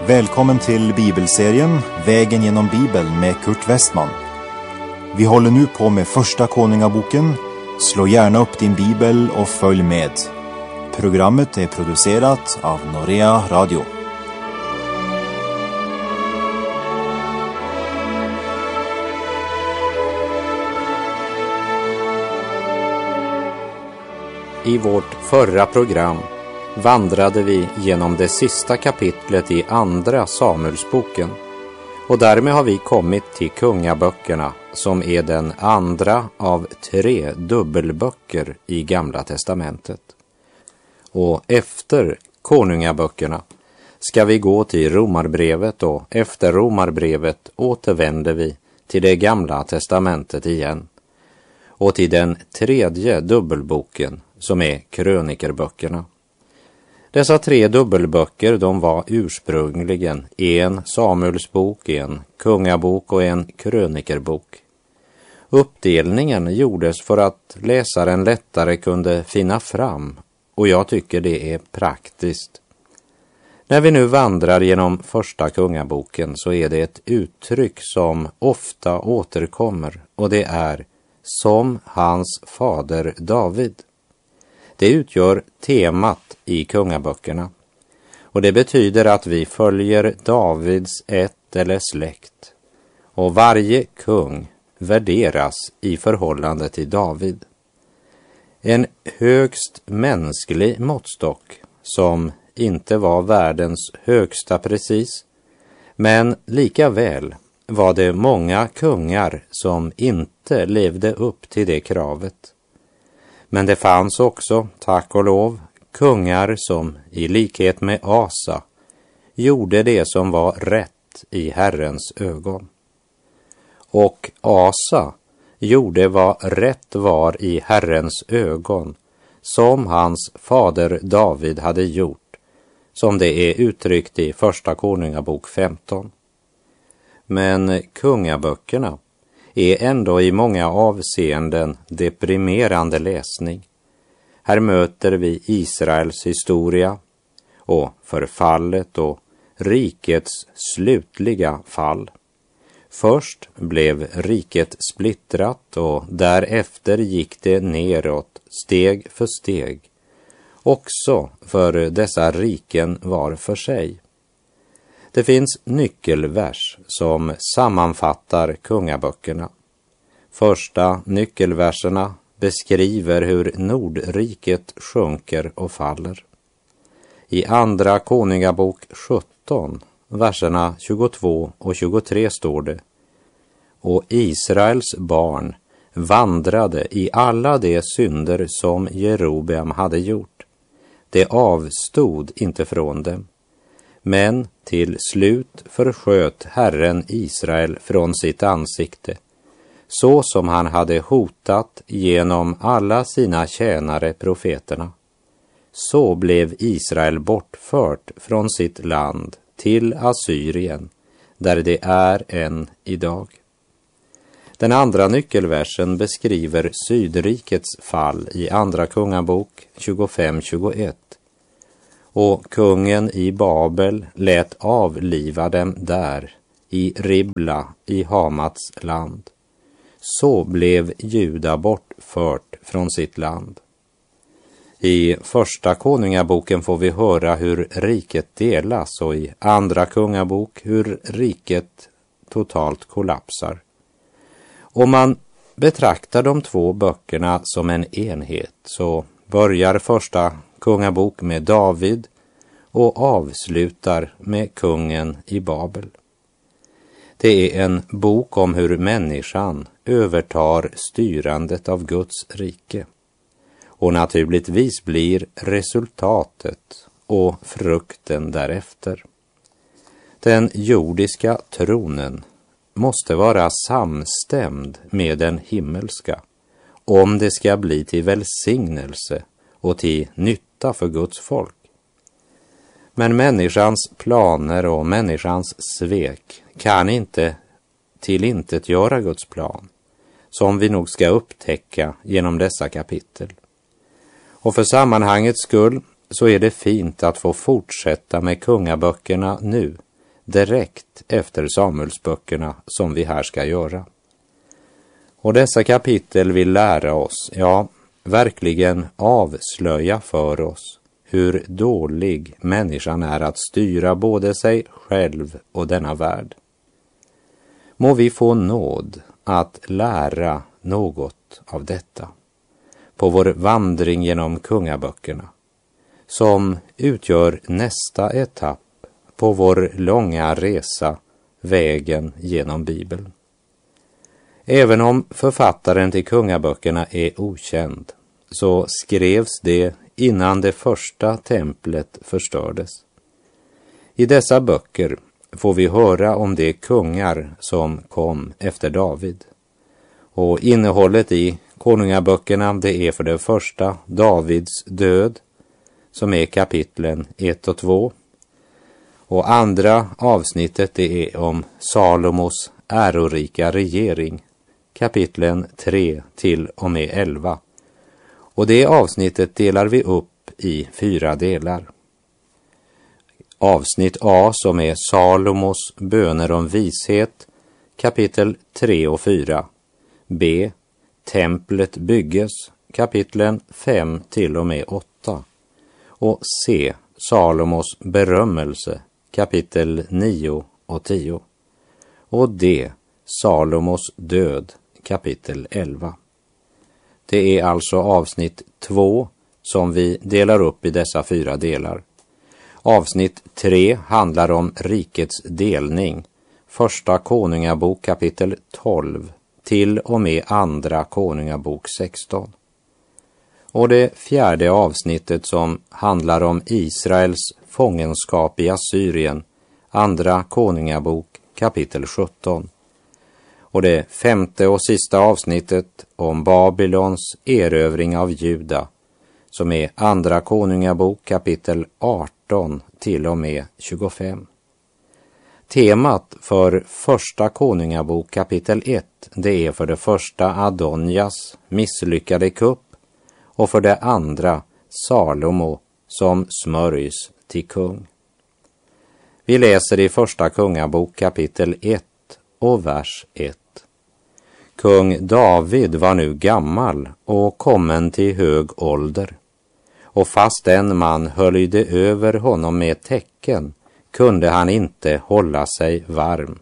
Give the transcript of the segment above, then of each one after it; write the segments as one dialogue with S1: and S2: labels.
S1: Välkommen till bibelserien Vägen genom Bibeln med Kurt Westman. Vi håller nu på med första Konungaboken. Slå gärna upp din bibel och följ med. Programmet är producerat av Norea Radio.
S2: I vårt förra program vandrade vi genom det sista kapitlet i andra Samuelsboken, och därmed har vi kommit till kungaböckerna, som är den andra av 3 dubbelböcker i Gamla testamentet. Och efter konungaböckerna ska vi gå till Romarbrevet, och efter Romarbrevet återvänder vi till det Gamla testamentet igen och till den 3:e dubbelboken, som är krönikerböckerna. Dessa 3 dubbelböcker, de var ursprungligen en Samuelsbok, en kungabok och en krönikerbok. Uppdelningen gjordes för att läsaren lättare kunde finna fram, och jag tycker det är praktiskt. När vi nu vandrar genom första kungaboken så är det ett uttryck som ofta återkommer, och det är som hans fader David. Det utgör temat i kungaböckerna, och det betyder att vi följer Davids ett eller släkt, och varje kung värderas i förhållande till David. En högst mänsklig måttstock som inte var världens högsta precis, men lika väl var det många kungar som inte levde upp till det kravet. Men det fanns också, tack och lov, kungar som i likhet med Asa gjorde det som var rätt i Herrens ögon. Och Asa gjorde vad rätt var i Herrens ögon, som hans fader David hade gjort, som det är uttryckt i första Konungabok 15. Men kungaböckerna är ändå i många avseenden deprimerande läsning. Här möter vi Israels historia och förfallet och rikets slutliga fall. Först blev riket splittrat, och därefter gick det neråt steg för steg, också för dessa riken var för sig. Det finns nyckelvers som sammanfattar kungaböckerna. Första nyckelverserna beskriver hur Nordriket sjunker och faller. I andra Konungabok 17, verserna 22 och 23 står det: Och Israels barn vandrade i alla de synder som Jerobeam hade gjort. Det avstod inte från dem. Men till slut försköt Herren Israel från sitt ansikte, så som han hade hotat genom alla sina tjänare profeterna. Så blev Israel bortfört från sitt land till Assyrien, där det är än idag. Den andra nyckelversen beskriver Sydrikets fall i andra Kungabok 25-21. Och kungen i Babel lät avliva dem där, i Ribla i Hamats land. Så blev Juda bortfört från sitt land. I första Konungaboken får vi höra hur riket delas, och i andra Kungabok hur riket totalt kollapsar. Om man betraktar de 2 böckerna som en enhet, så börjar första Kungabok med David och avslutar med kungen i Babel. Det är en bok om hur människan övertar styrandet av Guds rike. Och naturligtvis blir resultatet och frukten därefter. Den jordiska tronen måste vara samstämd med den himmelska, om det ska bli till välsignelse och till nytta för Guds folk. Men människans planer och människans svek kan inte tillintetgöra Guds plan, som vi nog ska upptäcka genom dessa kapitel. Och för sammanhangets skull så är det fint att få fortsätta med kungaböckerna nu, direkt efter Samuelsböckerna som vi här ska göra. Och dessa kapitel vill lära oss, verkligen avslöja för oss hur dålig människan är att styra både sig själv och denna värld. Må vi få nåd att lära något av detta på vår vandring genom kungaböckerna, som utgör nästa etapp på vår långa resa, vägen genom Bibeln. Även om författaren till kungaböckerna är okänd, så skrevs det innan det första templet förstördes. I dessa böcker får vi höra om de kungar som kom efter David. Och innehållet i konungaböckerna, det är för det första Davids död, som är kapitlen 1 och 2. Och andra avsnittet, det är om Salomos ärorika regering, kapitlen 3 till och med 11. Och det avsnittet delar vi upp i 4 delar. Avsnitt A, som är Salomos böner om vishet, kapitel 3 och 4. B, templet bygges, kapitlen 5 till och med 8. Och C, Salomos berömmelse, kapitel 9 och 10. Och D, Salomos död, kapitel 11. Det är alltså avsnitt 2 som vi delar upp i dessa 4 delar. Avsnitt 3 handlar om rikets delning, första konungabok kapitel 12 till och med andra konungabok 16. Och det 4:e avsnittet som handlar om Israels fångenskap i Assyrien, andra konungabok kapitel 17. Och det 5:e och sista avsnittet om Babylons erövring av Juda, som är andra konungabok kapitel 18 till och med 25. Temat för första konungabok kapitel 1, det är för det första Adonjas misslyckade kupp och för det andra Salomo som smörjs till kung. Vi läser i första kungabok kapitel 1 och vers 1. Kung David var nu gammal och kommen till hög ålder, och fast en man höljde över honom med tecken kunde han inte hålla sig varm.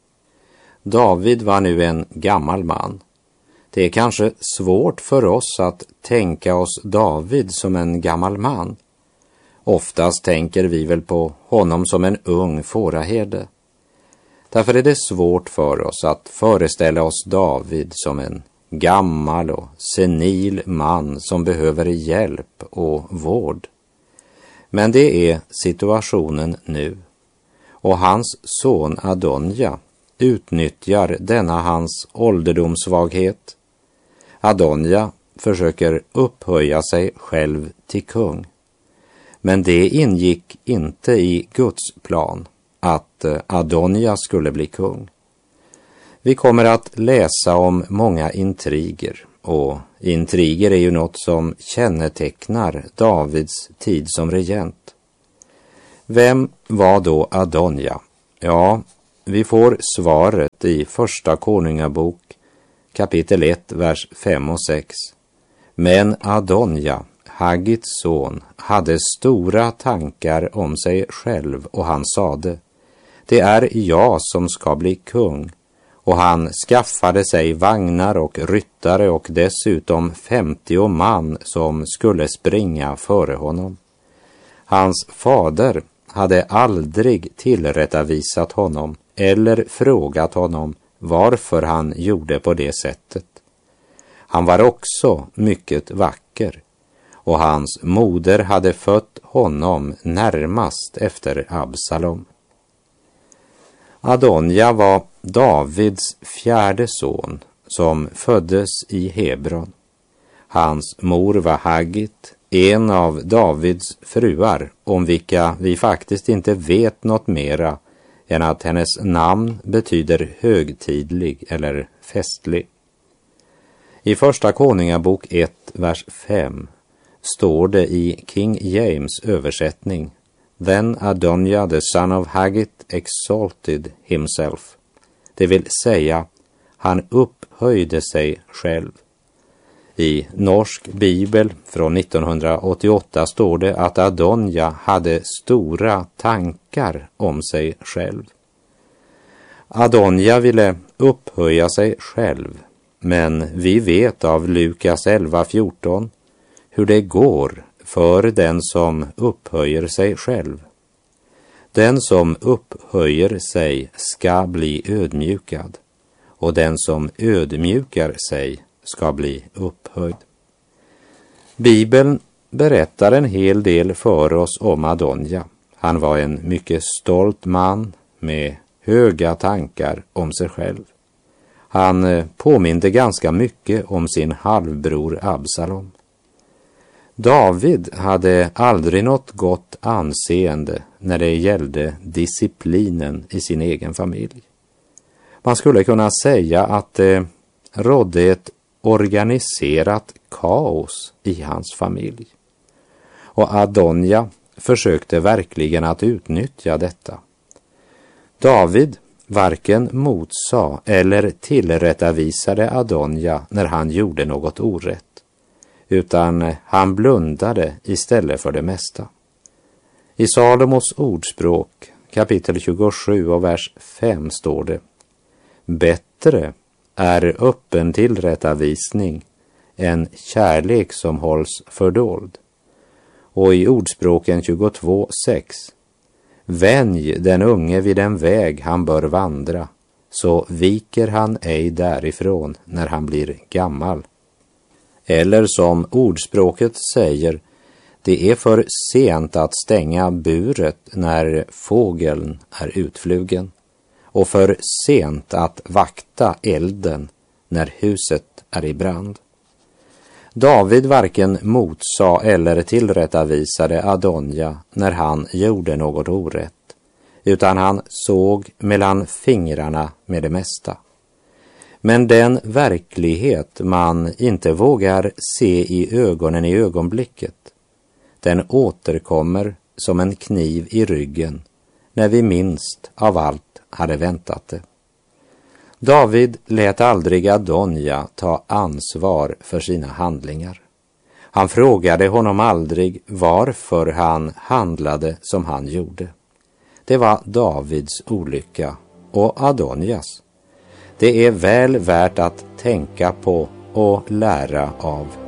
S2: David var nu en gammal man. Det är kanske svårt för oss att tänka oss David som en gammal man. Oftast tänker vi väl på honom som en ung fåraherde. Därför är det svårt för oss att föreställa oss David som en gammal och senil man som behöver hjälp och vård. Men det är situationen nu. Och hans son Adonja utnyttjar denna hans ålderdomssvaghet. Adonja försöker upphöja sig själv till kung. Men det ingick inte i Guds plan att Adonja skulle bli kung. Vi kommer att läsa om många intriger, och intriger är ju något som kännetecknar Davids tid som regent. Vem var då Adonja? Ja, vi får svaret i första konungabok kapitel 1, vers 5 och 6. Men Adonja, Haggits son, hade stora tankar om sig själv, och han sade: det är jag som ska bli kung. Och han skaffade sig vagnar och ryttare och dessutom 50 man som skulle springa före honom. Hans fader hade aldrig tillrättavisat honom eller frågat honom varför han gjorde på det sättet. Han var också mycket vacker, och hans moder hade fött honom närmast efter Absalom. Adonja var Davids 4:e son som föddes i Hebron. Hans mor var Haggit, en av Davids fruar, om vilka vi faktiskt inte vet något mera än att hennes namn betyder högtidlig eller festlig. I första konungabok 1, vers 5 står det i King James översättning: Then Adonijah the son of Haggith exalted himself. Det vill säga, han upphöjde sig själv. I norsk bibel från 1988 står det att Adonijah hade stora tankar om sig själv. Adonijah ville upphöja sig själv, men vi vet av Lukas 11:14 hur det går för den som upphöjer sig själv. Den som upphöjer sig ska bli ödmjukad, och den som ödmjukar sig ska bli upphöjd. Bibeln berättar en hel del för oss om Adonijah. Han var en mycket stolt man med höga tankar om sig själv. Han påminde ganska mycket om sin halvbror Absalom. David hade aldrig något gott anseende när det gällde disciplinen i sin egen familj. Man skulle kunna säga att det rådde ett organiserat kaos i hans familj. Och Adonijah försökte verkligen att utnyttja detta. David varken motsade eller tillrättavisade Adonijah när han gjorde något orätt, utan han blundade istället för det mesta. I Salomos ordspråk kapitel 27 och vers 5 står det: bättre är öppen tillrättavisning än kärlek som hålls fördold. Och i ordspråken 22:6: vänj den unge vid en väg han bör vandra, så viker han ej därifrån när han blir gammal. Eller som ordspråket säger, det är för sent att stänga buret när fågeln är utflugen, och för sent att vakta elden när huset är i brand. David varken motsade eller tillrättavisade Adonijah när han gjorde något orätt, utan han såg mellan fingrarna med det mesta. Men den verklighet man inte vågar se i ögonen i ögonblicket, den återkommer som en kniv i ryggen när vi minst av allt hade väntat det. David lät aldrig Adonijah ta ansvar för sina handlingar. Han frågade honom aldrig varför han handlade som han gjorde. Det var Davids olycka och Adonijas. Det är väl värt att tänka på och lära av